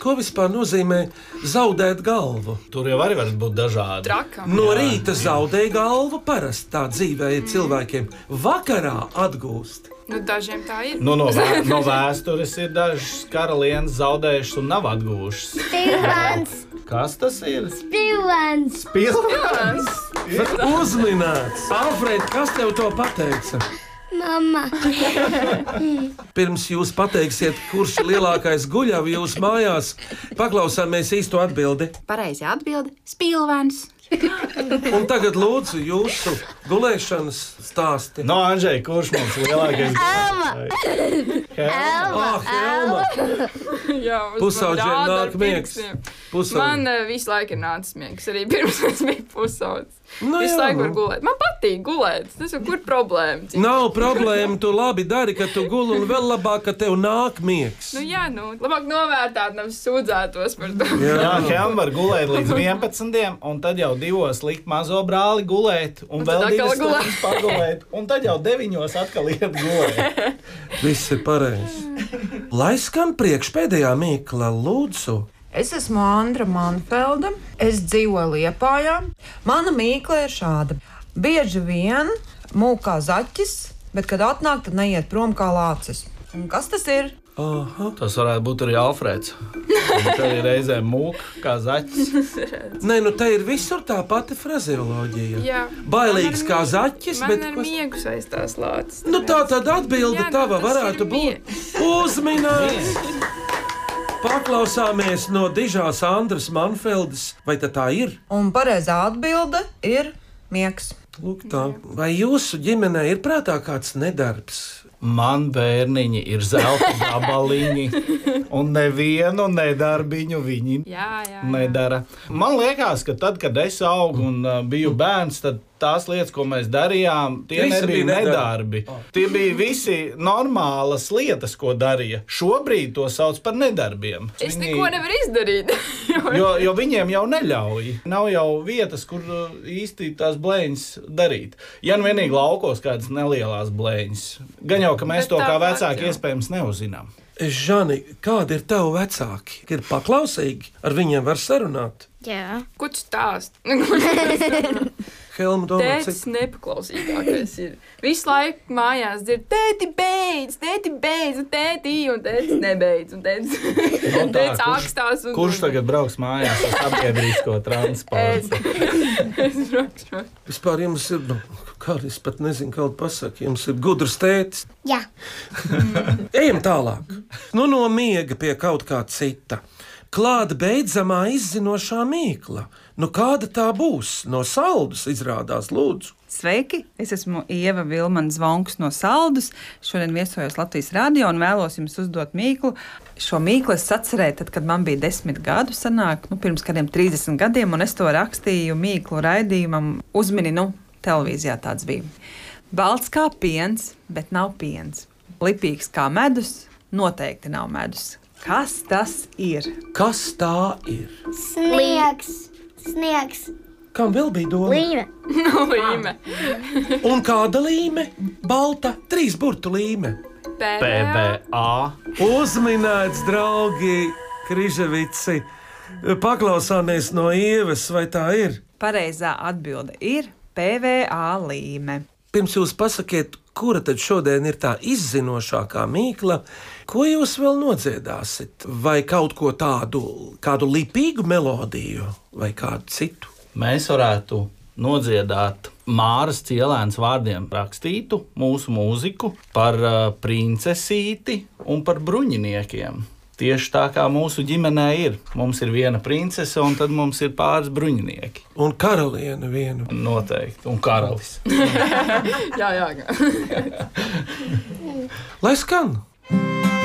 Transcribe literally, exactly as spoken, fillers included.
ko vispār nozīmē zaudēt galvu? Tur jau arī var būt dažādi. Trakam. No rīta zaudēja galvu, parasti tā dzīvē ir cilvēkiem. Vakarā atgūst. Nu, dažiem tā ir. Nu, no, vē, no vēstures ir dažas karalienes zaudējušas un nav atguvušas. Spilvens! Kas tas ir? Spilvens! Spilvens! Uzminēts! Alfred, kas tev to pateica? Mama! Pirms jūs pateiksiet, kurš ir lielākais guļavi jūsu mājās, paklausāmies īsto atbildi. Pareizi atbildi - spilvens. Un tagad lūdzu jūsu gulēšanas stāsti. No, Andžej, kurš mums ir lielākais Elma! Elma! Ah, Helma! Jā, uz Pusauģiem man rāda ar nāk miegs. pirkstiem. Pusauģi. Man uh, visu laiku ir nācis miegs, arī pirms es biju pusaudzis. Nu, Visu jā, laiku var nu. gulēt. Man patīk gulēt. Tas ir kur problēma. Cik? Nav problēma, tu labi dari, ka tu guli, un vēl labāk, ka tev nāk miegs. Nu, jā, nu, labāk novērtēt, nevis sūdzētos par to. Jā, Helma var gulēt līdz vienpadsmitiem, un tad jau divos likt mazo brāli gulēt, un, un vēl tad divas atkal gulēt. stundas pagulēt, un tad jau deviņos atkal iet gulēt. Viss ir pareizi. Lai skan priekšpēdējā mīkla, lūdzu. Es esmu Andra Manfelda, es dzīvoju Liepājā. Mana mīkla ir šāda. Bieži vien mūkā zaķis, bet, kad atnāk, tad neiet prom kā lācis. Un kas tas ir? Aha. Tas varētu būt arī Alfreds. Tā ir reizēm mūka, kā zaķis. Nē, nu te ir visur tā pati frazeoloģija. Jā. Bailīgs Man ar kā mie- zaķis, man bet... ar miegu saistās lācis. Nu tā tad atbilde Jā, nu, tava tas varētu ir būt. Uzminēts! Paklausāmies no dižās Andras Manfeldes. Vai tad tā ir? Un pareizā atbilde ir miegs. Lūk tā. Vai jūsu ģimenē ir prātā kāds nedarbs? Man bērniņi ir zelta gabaliņi, un nevienu nedarbiņu viņi Jā, jā, jā. nedara. Man liekas, ka tad, kad es augu un uh, biju bērns, tad tās lietas, ko mēs darījām, tie Visi nebija bija nedarbi. Tie bija visi normālas lietas, ko darīja. Šobrīd to sauc par nedarbiem. Es neko nevaru izdarīt. Jo, jo viņiem jau neļauj. Nav jau vietas, kur uh, īsti tās blēņas darīt. Ja nu vienīgi laukos kādas nelielas blēņas. Gan jau, ka mēs Bet to kā tāpat vecāki jau. iespējams neuzinām. Žani, kādi ir tavi vecāki? Ir paklausīgi, ar viņiem var sarunāt. Jā. Ko tu stāst? Helma, domā, Tētis cik... nepaklausīgākais ir. Visu laiku mājās dzird, tēti beidz, tēti beidz, un tēti, un tētis nebeidz, un tētis, Nu tā, tētis kurš- ākstās. Un, Kurš tagad brauks mājās ar sabiedrisko Es, transportu? es braukšu. Vispār jums ir, nu, kā es pat nezinu, kā pasaka, jums ir gudrs tētis. Jā. Ejam tālāk. Nu, no miega pie kaut kā cita. Klāta beidzamā izzinošā mīkla. Nu, kāda tā būs? No Saldus izrādās, lūdzu. Sveiki! Es esmu Ieva Vilmana Zvonks no Saldus. Šodien viesojos Latvijas radio un vēlos jums uzdot mīklu. Šo mīklu es atcerēju, tad, kad man bija desmit gadu, sanāk, nu, pirms kādiem trīsdesmit gadiem, un es to rakstīju mīklu raidījumam. Uzmini, nu, televīzijā tāds bija. Balts kā piens, bet nav piens. Lipīgs kā medus, noteikti nav medus. Kas tas ir? Kas tā ir? Sniegs. Sniegs. Kam vēl bija doma? Līme. Nu, līme. Un kāda līme? Balta, trīs burtu līme. P B A. Uzminēts, draugi, Križevici. Paklausāmies no Ievas, vai tā ir? Pareizā atbilde ir P V A līme. Pirms jūs pasakiet, kura tad šodien ir tā izzinošākā mīkla, ko jūs vēl nodziedāsit? Vai kaut ko tādu, kādu lipīgu melodiju, vai kādu citu? Mēs varētu nodziedāt Māras Cielēnas vārdiem rakstītu mūsu mūziku par uh, princesīti un par bruņiniekiem. Tieši tā kā mūsu ģimenē ir. Mums ir viena princese, un tad mums ir pāris bruņinieki. Un karaliene vienu. Noteikti. Un karalis. Jā, jā. Lai skan!